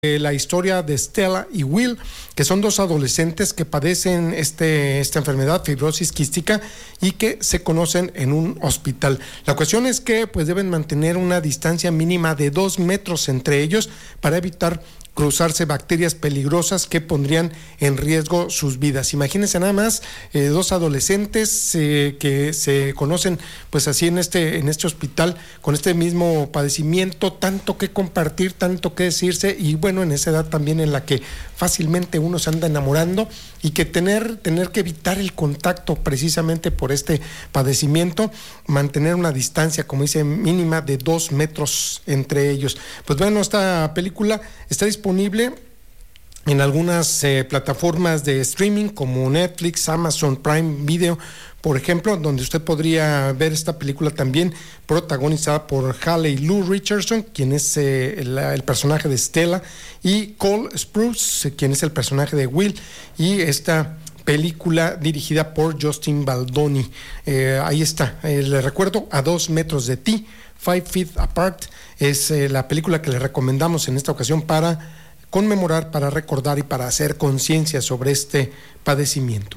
la historia de Stella y Will, que son dos adolescentes que padecen esta enfermedad, fibrosis quística, y que se conocen en un hospital. La cuestión es que pues deben mantener una distancia mínima de 2 metros entre ellos para evitar cruzarse bacterias peligrosas que pondrían en riesgo sus vidas. Imagínense nada más, dos adolescentes que se conocen pues así en este hospital con este mismo padecimiento, tanto que compartir, tanto que decirse, y bueno, en esa edad también en la que fácilmente uno se anda enamorando, y que tener que evitar el contacto precisamente por este padecimiento, mantener una distancia, como dice, mínima de 2 metros entre ellos. Pues bueno, esta película está disponible en algunas plataformas de streaming como Netflix, Amazon Prime Video, por ejemplo, donde usted podría ver esta película también protagonizada por Haley Lu Richardson, quien es el personaje de Stella, y Cole Sprouse, quien es el personaje de Will, y esta película dirigida por Justin Baldoni. Ahí está, le recuerdo, A 2 metros de ti, 5 Feet Apart, es la película que le recomendamos en esta ocasión para conmemorar, para recordar y para hacer conciencia sobre este padecimiento.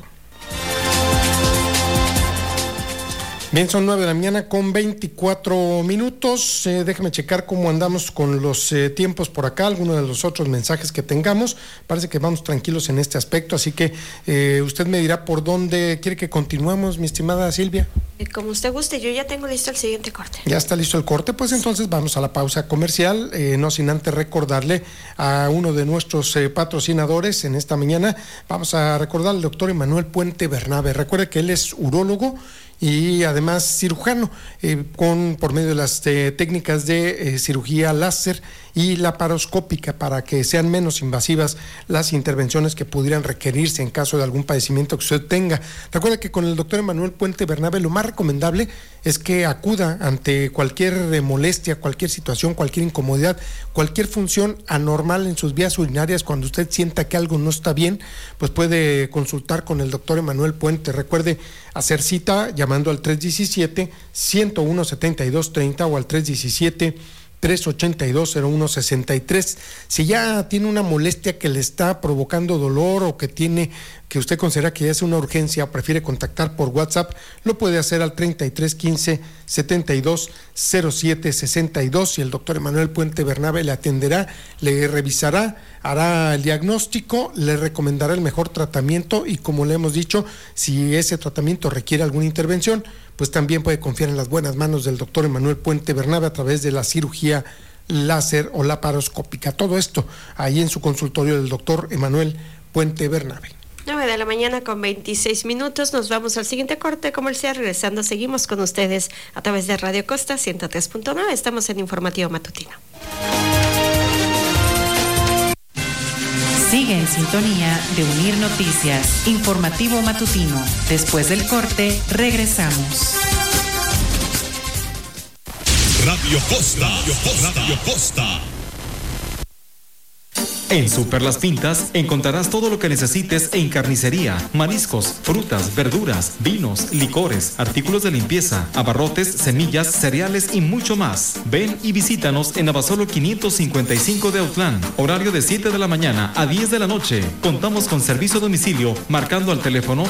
Bien, son 9 de la mañana con 24 minutos. Déjame checar cómo andamos con los tiempos por acá, algunos de los otros mensajes que tengamos. Parece que vamos tranquilos en este aspecto, así que usted me dirá por dónde quiere que continuemos, mi estimada Silvia. Como usted guste, yo ya tengo listo el siguiente corte. Ya está listo el corte, pues entonces vamos a la pausa comercial, no sin antes recordarle a uno de nuestros patrocinadores en esta mañana. Vamos a recordar al doctor Emanuel Puente Bernabe. Recuerde que él es urólogo y además cirujano, por medio de las técnicas de cirugía láser y laparoscópica, para que sean menos invasivas las intervenciones que pudieran requerirse en caso de algún padecimiento que usted tenga. Recuerda que con el doctor Emanuel Puente Bernabe lo más recomendable es que acuda ante cualquier molestia, cualquier situación, cualquier incomodidad, cualquier función anormal en sus vías urinarias. Cuando usted sienta que algo no está bien, pues puede consultar con el doctor Emanuel Puente. Recuerde hacer cita llamando al 317-101-7230 o al 317-382-0163. Si ya tiene una molestia que le está provocando dolor o que usted considera que ya es una urgencia o prefiere contactar por WhatsApp, lo puede hacer al 3315-720762 y el doctor Emanuel Puente Bernabe le atenderá, le revisará, hará el diagnóstico, le recomendará el mejor tratamiento y, como le hemos dicho, si ese tratamiento requiere alguna intervención, pues también puede confiar en las buenas manos del doctor Emanuel Puente Bernabe a través de la cirugía láser o laparoscópica. Todo esto ahí en su consultorio del doctor Emanuel Puente Bernabe. 9 de la mañana con 26 minutos. Nos vamos al siguiente corte comercial. Regresando, seguimos con ustedes a través de Radio Costa 103.9. Estamos en Informativo Matutino. Sigue en sintonía de Unir Noticias, Informativo Matutino. Después del corte, regresamos. Radio Costa, Radio Costa. En Super Las Pintas encontrarás todo lo que necesites en carnicería, mariscos, frutas, verduras, vinos, licores, artículos de limpieza, abarrotes, semillas, cereales y mucho más. Ven y visítanos en Abasolo 555 de Autlán. Horario de 7 de la mañana a 10 de la noche. Contamos con servicio a domicilio marcando al teléfono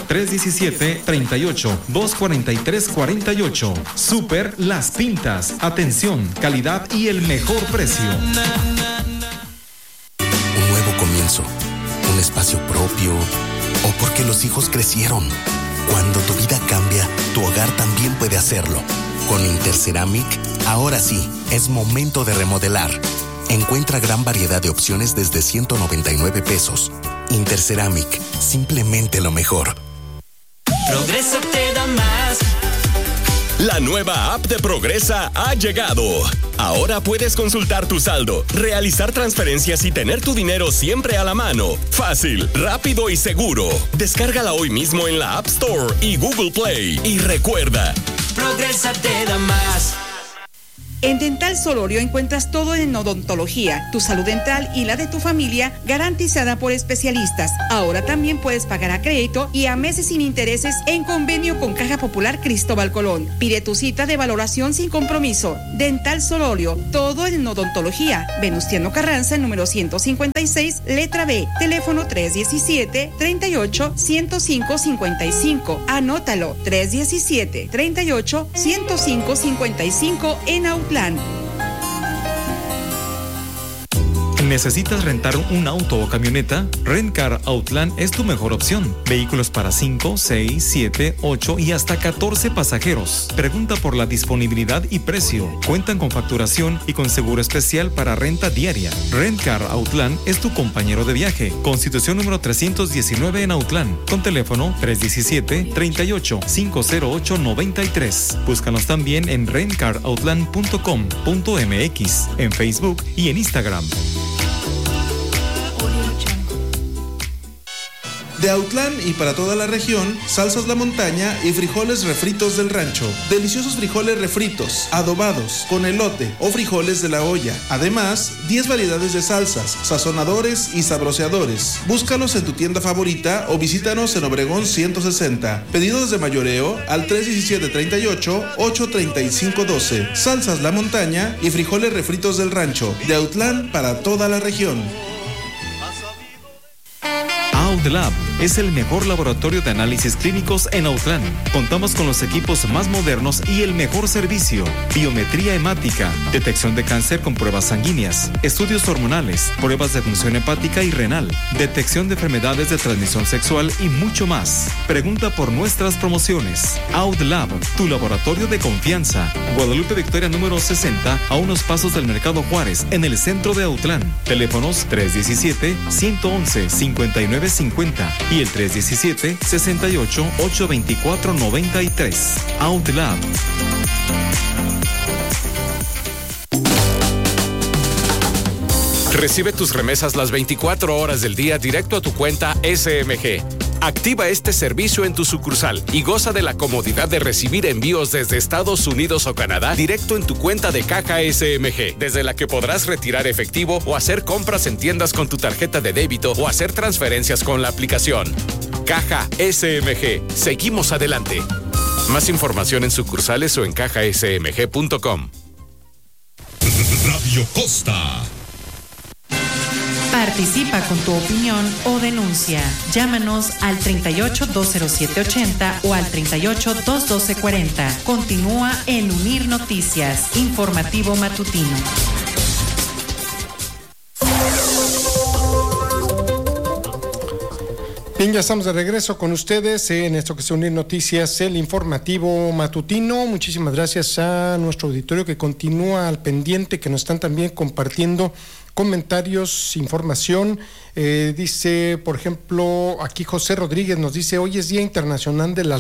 317-38-243-48. Super Las Pintas. Atención, calidad y el mejor precio. Un espacio propio, o porque los hijos crecieron. Cuando tu vida cambia, tu hogar también puede hacerlo. Con Interceramic, ahora sí, es momento de remodelar. Encuentra gran variedad de opciones desde 199 pesos. Interceramic, simplemente lo mejor. Progreso te da más. La nueva app de Progresa ha llegado. Ahora puedes consultar tu saldo, realizar transferencias y tener tu dinero siempre a la mano. Fácil, rápido y seguro. Descárgala hoy mismo en la App Store y Google Play. Y recuerda, Progresa te da más. En Dental Solorio encuentras todo en odontología, tu salud dental y la de tu familia garantizada por especialistas. Ahora también puedes pagar a crédito y a meses sin intereses en convenio con Caja Popular Cristóbal Colón. Pide tu cita de valoración sin compromiso. Dental Solorio, todo en odontología. Venustiano Carranza, número 156, letra B. Teléfono 317-38-105-55. Anótalo, 317-38-105-55 en Outland. ¿Necesitas rentar un auto o camioneta? Rentcar Outland es tu mejor opción. Vehículos para 5, 6, 7, 8 y hasta 14 pasajeros. Pregunta por la disponibilidad y precio. Cuentan con facturación y con seguro especial para renta diaria. Rentcar Outland es tu compañero de viaje. Constitución número 319 en Outland. Con teléfono 317-38-508-93. Búscanos también en rentcaroutland.com.mx, en Facebook y en Instagram. De Outland y para toda la región, salsas La Montaña y frijoles refritos del rancho. Deliciosos frijoles refritos, adobados, con elote o frijoles de la olla. Además, 10 variedades de salsas, sazonadores y sabroseadores. Búscalos en tu tienda favorita o visítanos en Obregón 160. Pedidos de mayoreo al 317-38-835-12. Salsas La Montaña y frijoles refritos del rancho. De Outland para toda la región. Outlab es el mejor laboratorio de análisis clínicos en Outland. Contamos con los equipos más modernos y el mejor servicio. Biometría hemática, detección de cáncer con pruebas sanguíneas, estudios hormonales, pruebas de función hepática y renal, detección de enfermedades de transmisión sexual y mucho más. Pregunta por nuestras promociones. Outlab, tu laboratorio de confianza. Guadalupe Victoria número 60, a unos pasos del Mercado Juárez, en el centro de Outland. Teléfonos 317-111-5950 y el 317-68-824-93. Outlab. Recibe tus remesas las 24 horas del día directo a tu cuenta SMG. Activa este servicio en tu sucursal y goza de la comodidad de recibir envíos desde Estados Unidos o Canadá directo en tu cuenta de caja SMG, desde la que podrás retirar efectivo o hacer compras en tiendas con tu tarjeta de débito o hacer transferencias con la aplicación. Caja SMG. Seguimos adelante. Más información en sucursales o en cajasmg.com. Radio Costa. Participa con tu opinión o denuncia. Llámanos al 38-207-80 o al 38-212-40. Continúa en Unir Noticias, informativo matutino. Bien, ya estamos de regreso con ustedes en esto que es Unir Noticias, el informativo matutino. Muchísimas gracias a nuestro auditorio que continúa al pendiente, que nos están también compartiendo comentarios, información. Dice, por ejemplo, aquí José Rodríguez nos dice: hoy es Día Internacional del